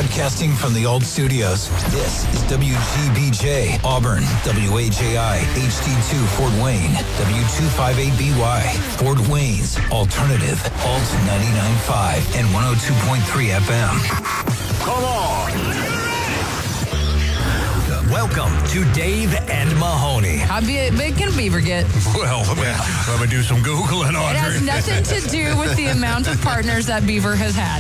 Broadcasting from the old studios, this is WGBJ, Auburn, WHAI, HD2, Fort Wayne, W258BY, Fort Wayne's Alternative, Alt 99.5 and 102.3 FM. Come on! Welcome to Dave and Mahoney. How big can a beaver get? Well, let me do some Googling on It has nothing to do with the amount of partners that beaver has had.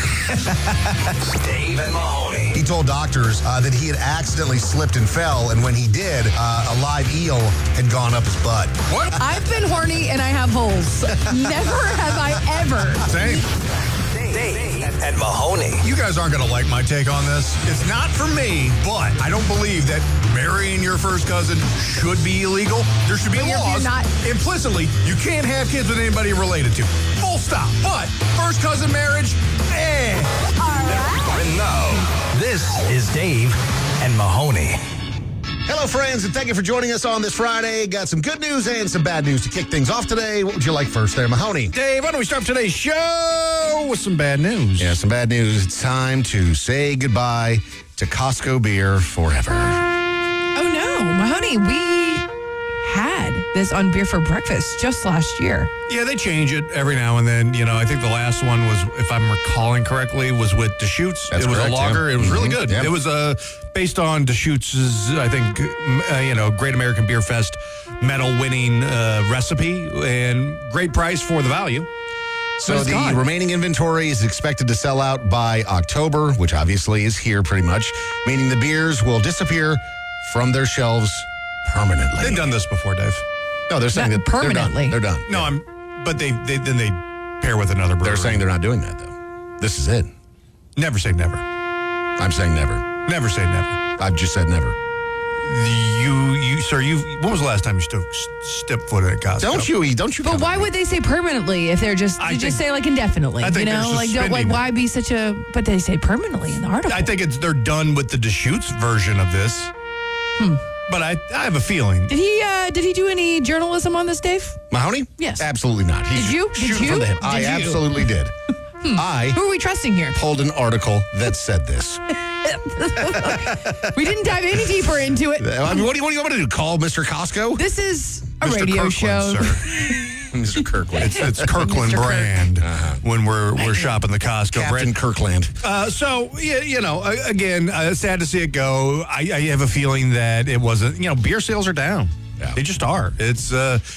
Dave and Mahoney. He told doctors that he had accidentally slipped and fell, and when he did, a live eel had gone up his butt. What? I've been horny and I have holes. Never have I ever. Same. Dave and Mahoney. You guys aren't going to like my take on this. It's not for me, but I don't believe that marrying your first cousin should be illegal. There should be laws. Implicitly, you can't have kids with anybody you're related to. Full stop. But first cousin marriage, And now, this is Dave and Mahoney. Hello, friends, and thank you for joining us on this Friday. Got some good news and some bad news to kick things off today. What would you like first there, Mahoney? Dave, why don't we start today's show with some bad news? Yeah, some bad news. It's time to say goodbye to Costco beer forever. Oh, no. Mahoney, we had this on Beer for Breakfast just last year. Yeah, they change it every now and then. You know, I think the last one was, if I'm recalling correctly, was with Deschutes. That's it was correct, a lager. yeah. It was really good. Yeah. It was based on Deschutes' I think, Great American Beer Fest medal-winning recipe, and great price for the value. So the remaining inventory is expected to sell out by October, which obviously is here pretty much, meaning the beers will disappear from their shelves permanently. They've done this before, Dave. No, they're saying Not that permanently. They're done. No, but they pair with another brewery. They're saying they're not doing that, though. This is it. Never say never. I'm saying never. Never say never. I've just said never. Sir, when was the last time you stepped foot at Costco? Don't you? But why would they say permanently if they're just, just say like indefinitely? I think they're suspending why be such a, but they say permanently in the article. I think they're done with the Deschutes version of this. But I have a feeling. Did he do any journalism on this, Dave? Mahoney? Yes. Absolutely not. He's Did you? shooting from the hip. I absolutely did. I Who are we trusting here? pulled an article that said this. We didn't dive any deeper into it. I mean, what do you want me to do? Call Mr. Costco? This is a Mr. radio Kirkland, show. sir. Mr. Kirkland. It's Kirkland Mr. Kirk. brand when we're shopping the Costco Captain brand. Kirkland. Again, sad to see it go. I have a feeling that it wasn't. Beer sales are down. Yeah. They just are. It's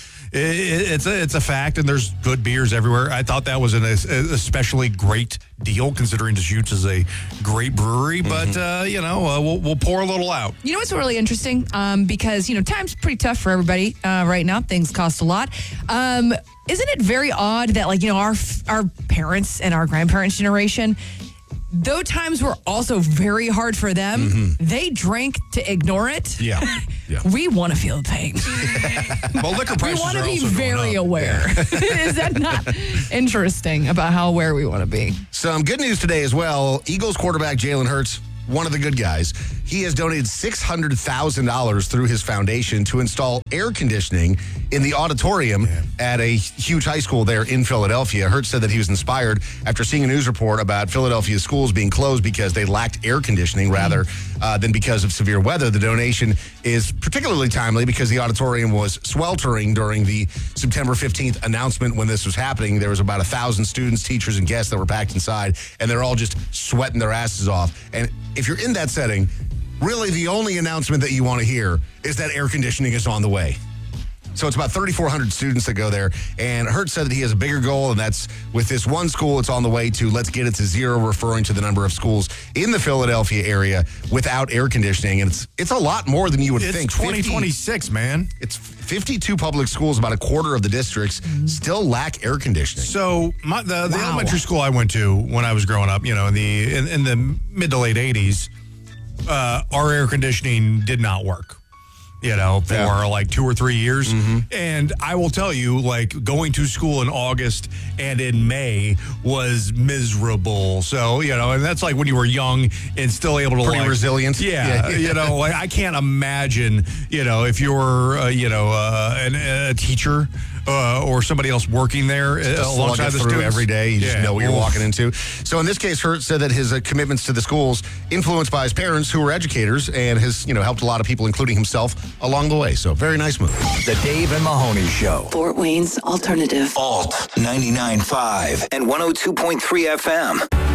a fact, and there's good beers everywhere. I thought that was an especially great deal, considering Deschutes is a great brewery. But we'll pour a little out. You know what's really interesting? Because time's pretty tough for everybody right now. Things cost a lot. Isn't it very odd that our parents and our grandparents' generation, though times were also very hard for them, they drank to ignore it. Yeah. We want to feel the pain. Well, liquor We prices want to are be also going very up. aware. Is that not interesting about how aware we want to be? Some good news today as well. Eagles quarterback Jalen Hurts, one of the good guys, he has donated $600,000 through his foundation to install air conditioning in the auditorium at a huge high school there in Philadelphia. Hurts said that he was inspired after seeing a news report about Philadelphia schools being closed because they lacked air conditioning rather than because of severe weather. The donation is particularly timely because the auditorium was sweltering during the September 15th announcement when this was happening. There was about 1,000 students, teachers, and guests that were packed inside, and they're all just sweating their asses off. And if you're in that setting, really the only announcement that you want to hear is that air conditioning is on the way. So it's about 3,400 students that go there. And Hurts said that he has a bigger goal, and that's with this one school, it's on the way to let's get it to zero, referring to the number of schools in the Philadelphia area without air conditioning. And it's a lot more than you would think. It's 2026, man. It's 52 public schools, about a quarter of the districts still lack air conditioning. So the elementary school I went to when I was growing up, in the mid to late 80s, our air conditioning did not work. For like 2 or 3 years. And I will tell you, going to school in August and in May was miserable. So, and that's like when you were young and still able to Pretty resilient. Yeah. I can't imagine, if you're, a teacher or somebody else working there alongside the students every day. You just know what you're walking into. So in this case, Hurt said that his commitments to the schools influenced by his parents, who were educators, and has helped a lot of people, including himself, along the way. So very nice move. The Dave and Mahoney Show. Fort Wayne's alternative. Alt 99.5 and 102.3 FM.